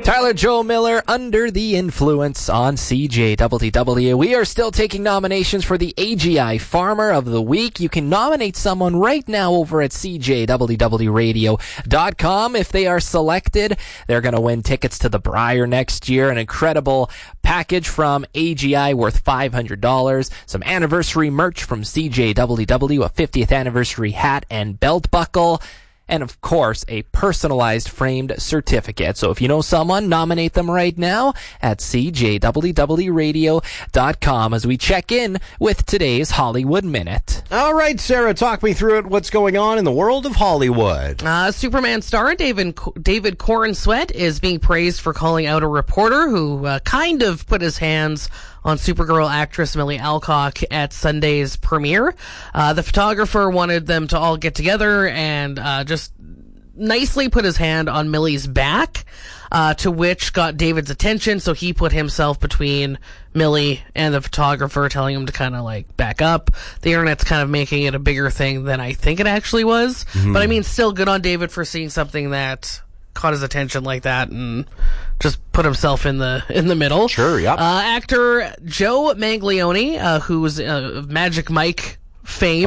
Tyler Joe Miller, Under the Influence on CJWW. We are still taking nominations for the AGI Farmer of the Week. You can nominate someone right now over at CJWWRadio.com. If they are selected, they're going to win tickets to the Briar next year, an incredible package from AGI worth $500, some anniversary merch from CJWW, a 50th anniversary hat and belt buckle, and, of course, a personalized framed certificate. So if you know someone, nominate them right now at CJWWRadio.com as we check in with today's Hollywood Minute. All right, Sarah, talk me through it. What's going on in the world of Hollywood? Superman star David Corenswet is being praised for calling out a reporter who kind of put his hands on Supergirl actress Millie Alcock at Sunday's premiere. The photographer wanted them to all get together and just nicely put his hand on Millie's back, to which got David's attention, so he put himself between Millie and the photographer, telling him to kind of like back up. The internet's kind of making it a bigger thing than I think it actually was. But I mean, still good on David for seeing something that caught his attention like that and just put himself in the middle. Sure, yep. Actor Joe Manganiello, who's Magic Mike fame,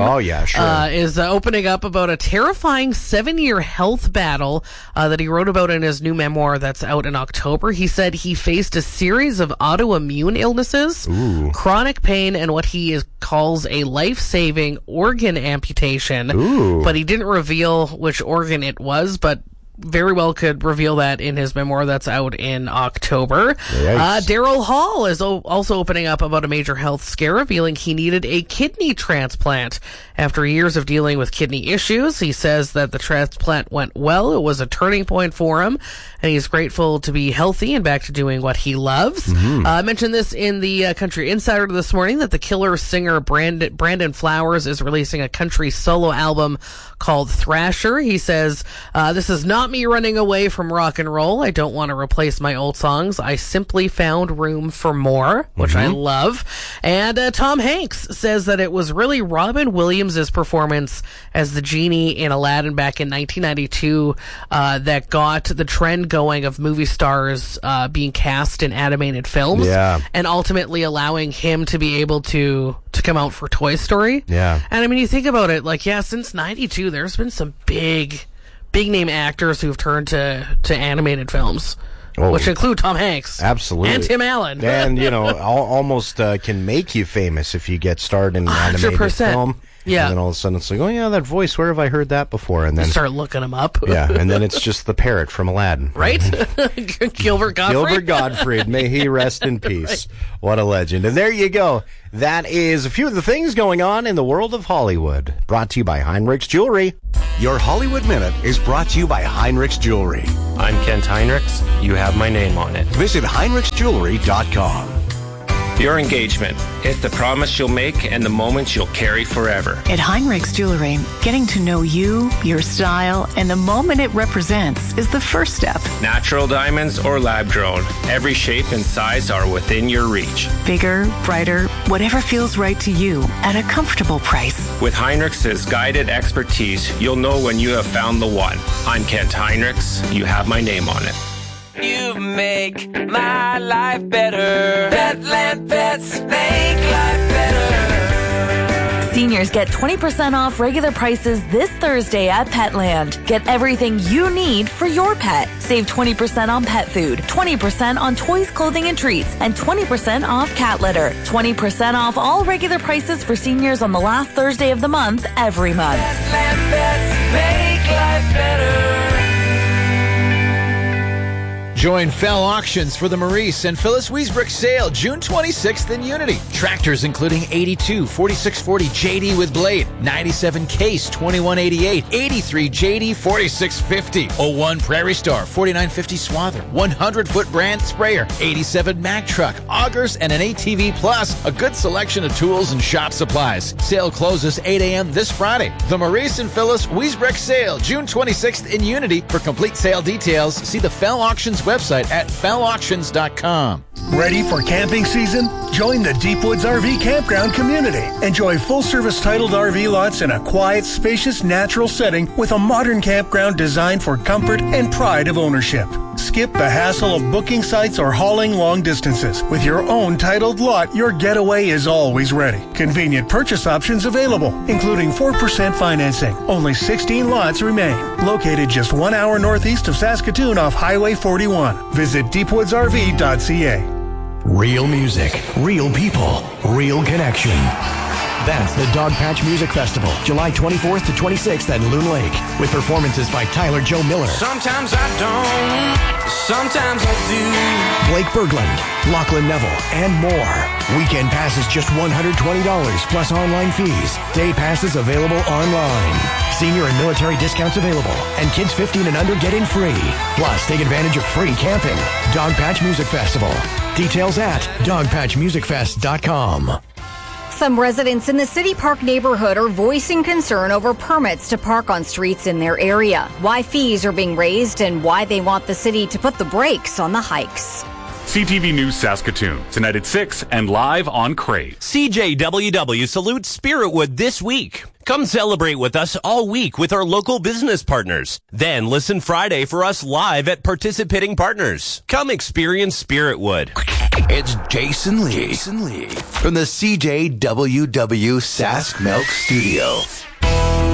is opening up about a terrifying 7-year health battle that he wrote about in his new memoir that's out in October. He said he faced a series of autoimmune illnesses, chronic pain, and what he calls a life-saving organ amputation. But he didn't reveal which organ it was, but very well could reveal that in his memoir that's out in October. Daryl Hall is also opening up about a major health scare, revealing he needed a kidney transplant. After years of dealing with kidney issues, he says that the transplant went well. It was a turning point for him, and he's grateful to be healthy and back to doing what he loves. I mentioned this in the Country Insider this morning, that the Killer singer Brandon Flowers is releasing a country solo album called Thrasher. He says, this is not me running away from rock and roll. I don't want to replace my old songs. I simply found room for more, which I love. And Tom Hanks says that it was really Robin Williams' performance as the genie in Aladdin back in 1992 that got the trend going of movie stars being cast in animated films, and ultimately allowing him to be able to come out for Toy Story. And I mean, you think about it, like, since 92, there's been some big name actors who've turned to animated films, which include Tom Hanks. Absolutely. And Tim Allen. And, almost can make you famous if you get started in an animated film. Yeah. And then all of a sudden it's like, oh yeah, that voice, where have I heard that before? And then you start looking them up. And then it's just the parrot from Aladdin. Right? Gilbert Gottfried. Gilbert Gottfried. May he rest in peace. What a legend. And there you go. That is a few of the things going on in the world of Hollywood. Brought to you by Heinrichs Jewelry. Your Hollywood Minute is brought to you by Heinrichs Jewelry. I'm Kent Heinrichs. You have my name on it. Visit HeinrichsJewelry.com. Your engagement. It's the promise you'll make and the moments you'll carry forever. At Heinrichs Jewelry, getting to know you, your style, and the moment it represents is the first step. Natural diamonds or lab-grown, every shape and size are within your reach. Bigger, brighter, whatever feels right to you at a comfortable price. With Heinrichs' guided expertise, you'll know when you have found the one. I'm Kent Heinrichs. You have my name on it. You make my life better. Petland Pets make life better. Seniors get 20% off regular prices this Thursday at Petland. Get everything you need for your pet. Save 20% on pet food, 20% on toys, clothing, and treats, and 20% off cat litter. 20% off all regular prices for seniors on the last Thursday of the month every month. Petland Pets make life better. Join Fell Auctions for the Maurice and Phyllis Wiesbrick sale June 26th in Unity. Tractors including 82 4640 JD with blade, 97 Case 2188, 83 JD 4650, 01 Prairie Star 4950 Swather, 100-foot brand sprayer, 87 Mack truck, augers, and an ATV Plus. A good selection of tools and shop supplies. Sale closes 8 a.m. this Friday. The Maurice and Phyllis Wiesbrick sale June 26th in Unity. For complete sale details, see the Fell Auctions website at fellauctions.com. Ready for camping season? Join the Deepwoods RV Campground community. Enjoy full-service titled RV lots in a quiet, spacious, natural setting with a modern campground designed for comfort and pride of ownership. Skip the hassle of booking sites or hauling long distances. With your own titled lot, your getaway is always ready. Convenient purchase options available, including 4% financing. Only 16 lots remain. Located just 1 hour northeast of Saskatoon off Highway 41. Visit deepwoodsrv.ca. Real music, real people, real connection. That's the Dogpatch Music Festival, July 24th to 26th at Loon Lake, with performances by Tyler Joe Miller. Sometimes I don't, sometimes I do. Blake Berglund, Lachlan Neville, and more. Weekend passes just $120 plus online fees. Day passes available online. Senior and military discounts available, and kids 15 and under get in free. Plus, take advantage of free camping. Dogpatch Music Festival. Details at dogpatchmusicfest.com. Some residents in the City Park neighborhood are voicing concern over permits to park on streets in their area, why fees are being raised, and why they want the city to put the brakes on the hikes. CTV News Saskatoon, tonight at 6 and live on Crave. CJWW salutes Spiritwood this week. Come celebrate with us all week with our local business partners. Then listen Friday for us live at participating partners. Come experience Spiritwood. It's Jason Lee from the CJWW Sask Milk Studio.